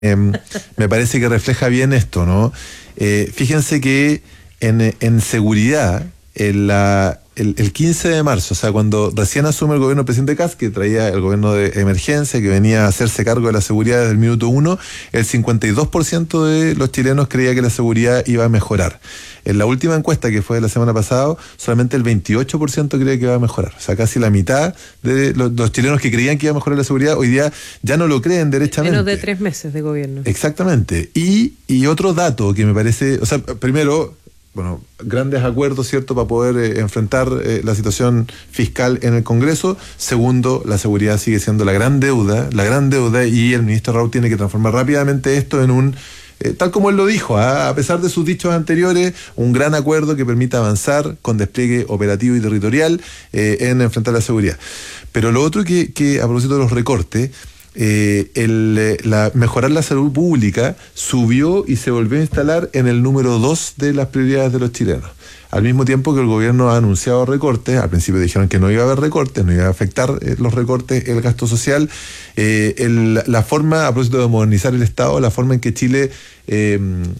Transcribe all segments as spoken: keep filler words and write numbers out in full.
Eh, me parece que refleja bien esto, ¿no? Eh, fíjense que en, en seguridad, en la, el, el quince de marzo, o sea, cuando recién asume el gobierno del presidente Kast, que traía el gobierno de emergencia, que venía a hacerse cargo de la seguridad desde el minuto uno, el cincuenta y dos por ciento de los chilenos creía que la seguridad iba a mejorar. En la última encuesta, que fue de la semana pasada, solamente el veintiocho por ciento cree que va a mejorar. O sea, casi la mitad de los, los chilenos que creían que iba a mejorar la seguridad, hoy día ya no lo creen derechamente. Menos de tres meses de gobierno. Exactamente. Y, y otro dato que me parece, o sea, primero, bueno, grandes acuerdos, ¿cierto?, para poder eh, enfrentar eh, la situación fiscal en el Congreso. Segundo, la seguridad sigue siendo la gran deuda, la gran deuda, y el ministro Raúl tiene que transformar rápidamente esto en un, eh, tal como él lo dijo, ¿eh? a pesar de sus dichos anteriores, un gran acuerdo que permita avanzar con despliegue operativo y territorial eh, en enfrentar la seguridad. Pero lo otro que, que a propósito de los recortes, Eh, el, la, mejorar la salud pública subió y se volvió a instalar en el número dos de las prioridades de los chilenos. Al mismo tiempo que el gobierno ha anunciado recortes, al principio dijeron que no iba a haber recortes, no iba a afectar eh, los recortes, el gasto social, eh, el, la forma, a propósito de modernizar el Estado, la forma en que Chile eh,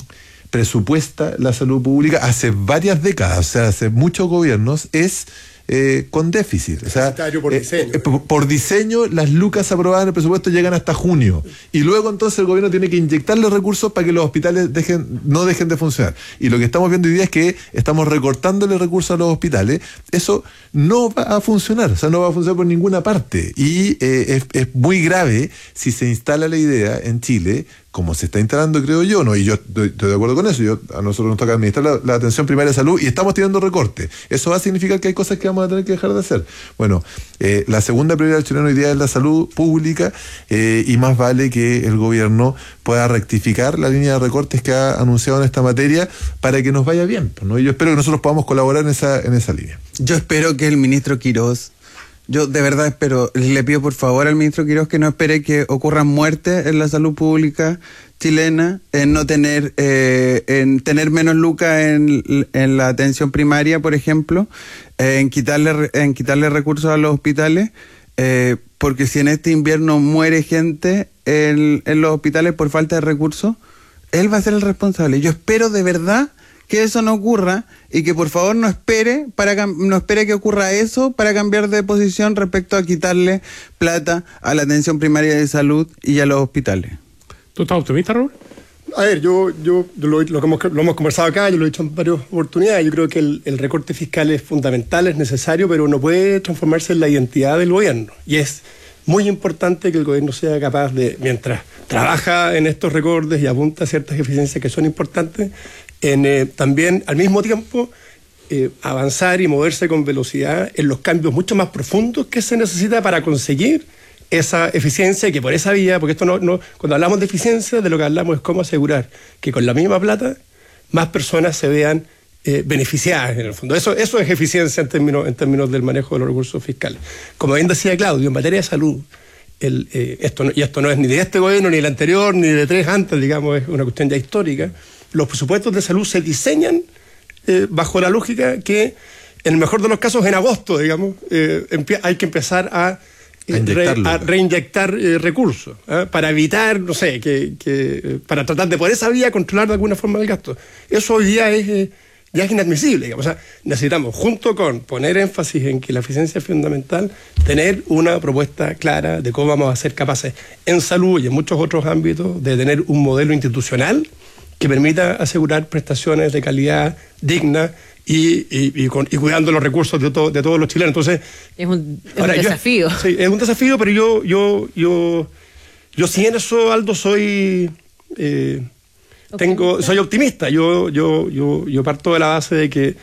presupuesta la salud pública hace varias décadas, o sea, hace muchos gobiernos, es Eh, con déficit. O sea, por, diseño. Eh, por, por diseño, las lucas aprobadas en el presupuesto llegan hasta junio. Y luego entonces el gobierno tiene que inyectarle recursos para que los hospitales dejen, no dejen de funcionar. Y lo que estamos viendo hoy día es que estamos recortándole recursos a los hospitales. Eso no va a funcionar. O sea, no va a funcionar por ninguna parte. Y eh, es, es muy grave si se instala la idea en Chile, como se está instalando, creo yo, no, y yo estoy, estoy de acuerdo con eso. Yo, a nosotros nos toca administrar la, la atención primaria de salud y estamos tirando recortes. Eso va a significar que hay cosas que vamos a tener que dejar de hacer. Bueno, eh, la segunda prioridad del chileno hoy día es la salud pública, eh, y más vale que el gobierno pueda rectificar la línea de recortes que ha anunciado en esta materia para que nos vaya bien, ¿no? Y yo espero que nosotros podamos colaborar en esa, en esa línea. Yo espero que el ministro Quirós, yo de verdad espero, le pido por favor al ministro Quirós que no espere que ocurran muertes en la salud pública chilena, en no tener, eh, en tener menos lucas en, en la atención primaria, por ejemplo, eh, en quitarle, en quitarle recursos a los hospitales, eh, porque si en este invierno muere gente en, en los hospitales por falta de recursos, él va a ser el responsable. Yo espero de verdad que eso no ocurra y que por favor no espere para no espere que ocurra eso para cambiar de posición respecto a quitarle plata a la atención primaria de salud y a los hospitales. ¿Tú estás optimista, Raúl? A ver, yo, yo lo, lo, que hemos, lo hemos conversado acá, yo lo he dicho en varias oportunidades, yo creo que el, el recorte fiscal es fundamental, es necesario, pero no puede transformarse en la identidad del gobierno. Y es muy importante que el gobierno sea capaz de, mientras trabaja en estos recortes y apunta a ciertas eficiencias que son importantes, en eh, también al mismo tiempo eh, avanzar y moverse con velocidad en los cambios mucho más profundos que se necesita para conseguir esa eficiencia, y que por esa vía, porque esto no, no, cuando hablamos de eficiencia, de lo que hablamos es cómo asegurar que con la misma plata más personas se vean eh, beneficiadas en el fondo. Eso, eso es eficiencia en términos, en términos del manejo de los recursos fiscales. Como bien decía Claudio, en materia de salud, el, eh, esto no, y esto no es ni de este gobierno, ni del anterior, ni de tres antes, digamos, es una cuestión ya histórica. Los presupuestos de salud se diseñan eh, bajo la lógica que, en el mejor de los casos, en agosto, digamos, eh, hay que empezar a A, re, a reinyectar eh, recursos, ¿eh? para evitar, no sé, que, que para tratar de por esa vía controlar de alguna forma el gasto. Eso hoy día es, eh, ya es inadmisible, digamos. O sea, necesitamos, junto con poner énfasis en que la eficiencia es fundamental, tener una propuesta clara de cómo vamos a ser capaces en salud y en muchos otros ámbitos de tener un modelo institucional que permita asegurar prestaciones de calidad digna Y, y, y, con, y cuidando los recursos de, to, de todos los chilenos. Entonces, es un, es ahora, un desafío. Yo, sí, es un desafío, pero yo, yo, yo, yo sí en eso, Aldo, soy eh, tengo, soy optimista. Yo, yo, yo, yo parto de la base de que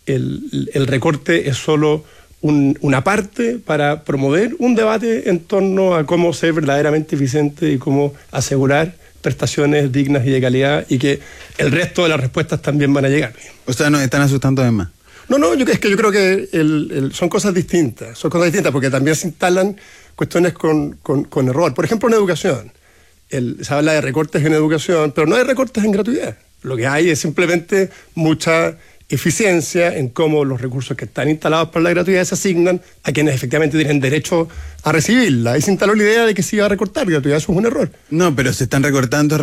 el, el recorte es solo un, una parte para promover un debate en torno a cómo ser verdaderamente eficiente y cómo asegurar prestaciones dignas y de calidad, y que el resto de las respuestas también van a llegar. O sea, nos están asustando además. No, no, yo, es que yo creo que el, el, son cosas distintas, son cosas distintas porque también se instalan cuestiones con, con, con error. Por ejemplo, en educación, el, se habla de recortes en educación, pero no hay recortes en gratuidad. Lo que hay es simplemente mucha eficiencia en cómo los recursos que están instalados para la gratuidad se asignan a quienes efectivamente tienen derecho a recibirla. Y se instaló la idea de que se iba a recortar gratuidad, eso es un error. No, pero se están recortando